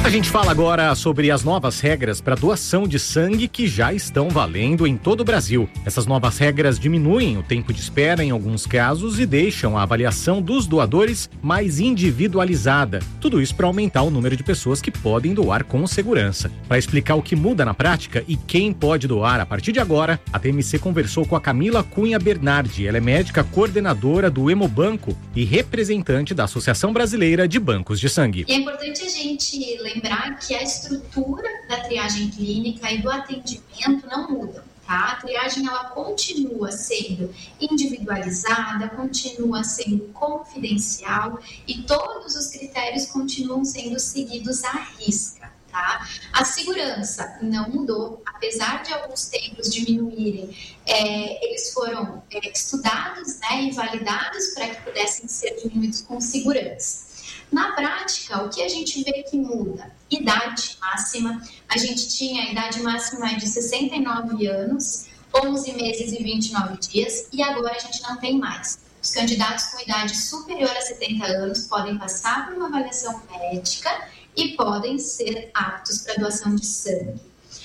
A gente fala agora sobre as novas regras para doação de sangue que já estão valendo em todo o Brasil. Essas novas regras diminuem o tempo de espera em alguns casos e deixam a avaliação dos doadores mais individualizada. Tudo isso para aumentar o número de pessoas que podem doar com segurança. Para explicar o que muda na prática e quem pode doar a partir de agora, a TMC conversou com a Camila Cunha Bernardi. Ela é médica coordenadora do Hemobanco e representante da Associação Brasileira de Bancos de Sangue. E é importante a gente lembrar que a estrutura da triagem clínica e do atendimento não mudam, tá? A triagem ela continua sendo individualizada, continua sendo confidencial e todos os critérios continuam sendo seguidos à risca, tá? A segurança não mudou, apesar de alguns tempos diminuírem, eles foram estudados, né, e validados para que pudessem ser diminuídos com segurança. Na prática, o que a gente vê que muda? Idade máxima. A gente tinha a idade máxima de 69 anos, 11 meses e 29 dias, e agora a gente não tem mais. Os candidatos com idade superior a 70 anos podem passar por uma avaliação médica e podem ser aptos para doação de sangue.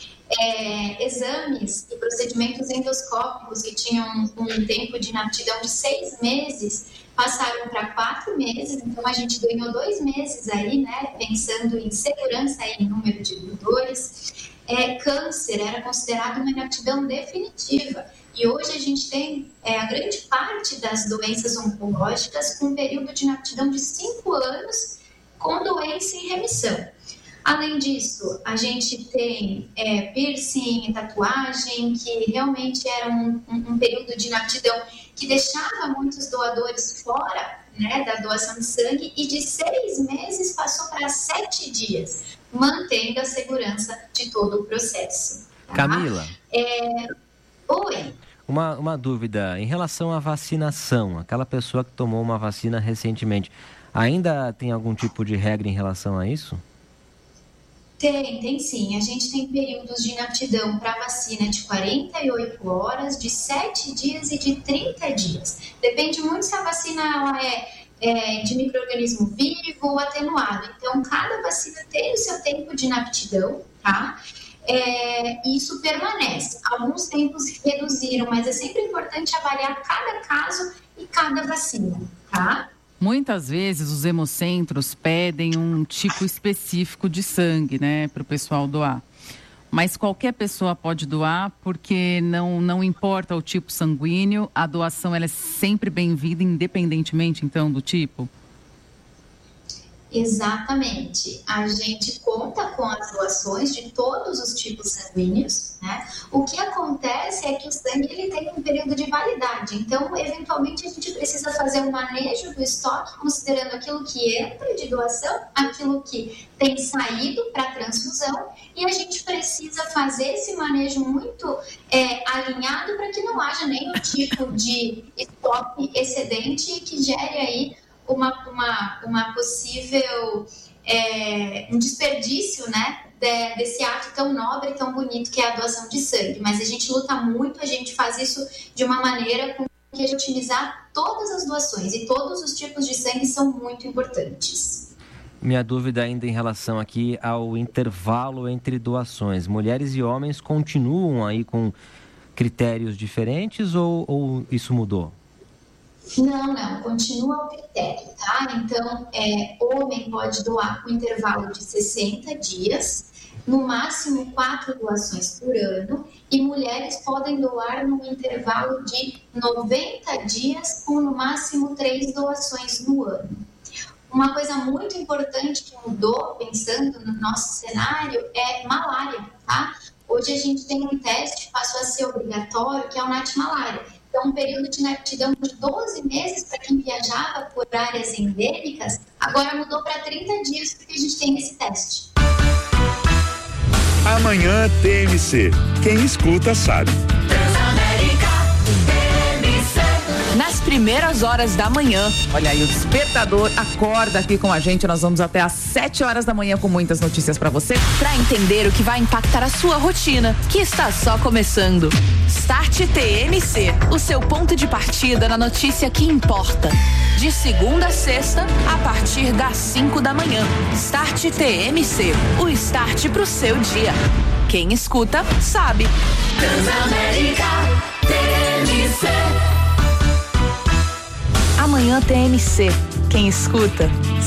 Exames e procedimentos endoscópicos que tinham um tempo de inaptidão de 6 meses passaram para 4 meses, então a gente ganhou 2 meses aí, né, pensando em segurança e em número de doadores. Câncer era considerado uma inaptidão definitiva e hoje a gente tem a grande parte das doenças oncológicas com um período de inaptidão de 5 anos com doença em remissão. Além disso, a gente tem piercing e tatuagem, que realmente era um período de inaptidão que deixava muitos doadores fora, né, da doação de sangue, e de 6 meses passou para 7 dias, mantendo a segurança de todo o processo. Tá? Camila. Oi. Uma dúvida, em relação à vacinação, aquela pessoa que tomou uma vacina recentemente, ainda tem algum tipo de regra em relação a isso? Tem sim. A gente tem períodos de inaptidão para vacina de 48 horas, de 7 dias e de 30 dias. Depende muito se a vacina ela é de micro-organismo vivo ou atenuado. Então, cada vacina tem o seu tempo de inaptidão, tá? E isso permanece. Alguns tempos reduziram, mas é sempre importante avaliar cada caso e cada vacina, tá? Muitas vezes os hemocentros pedem um tipo específico de sangue, né, para o pessoal doar. Mas qualquer pessoa pode doar, porque não importa o tipo sanguíneo, a doação ela é sempre bem-vinda, independentemente, então, do tipo? Exatamente. A gente conta com as doações de todos os tipos sanguíneos, né? O que acontece é que o sangue ele tem um período de validade. Então, eventualmente, a gente precisa fazer um manejo do estoque, considerando aquilo que entra de doação, aquilo que tem saído para transfusão, e a gente precisa fazer esse manejo muito alinhado para que não haja nenhum tipo de estoque excedente que gere aí uma possível um desperdício, né, desse ato tão nobre e tão bonito que é a doação de sangue. Mas a gente luta muito, a gente faz isso de uma maneira com que a gente otimizar todas as doações, e todos os tipos de sangue são muito importantes. Minha dúvida ainda em relação aqui ao intervalo entre doações. Mulheres e homens continuam aí com critérios diferentes ou isso mudou? Não, continua o critério, tá? Então, homem pode doar com intervalo de 60 dias, no máximo 4 doações por ano, e mulheres podem doar no intervalo de 90 dias, com no máximo 3 doações no ano. Uma coisa muito importante que mudou, pensando no nosso cenário, é malária, tá? Hoje a gente tem um teste que passou a ser obrigatório, que é o NAT-malária. Então, um período de inaptidão de 12 meses para quem viajava por áreas endêmicas, agora mudou para 30 dias, porque a gente tem esse teste. Amanhã, TMC. Quem escuta sabe. Transamérica, TMC. nas primeiras horas da manhã. Olha aí, o Despertador acorda aqui com a gente. Nós vamos até às 7 horas da manhã com muitas notícias pra você. Pra entender o que vai impactar a sua rotina, que está só começando. Start TMC, o seu ponto de partida na notícia que importa. De segunda a sexta, a partir das 5 da manhã. Start TMC, o start pro seu dia. Quem escuta, sabe. Transamérica TMC. Amanhã TMC. Quem escuta,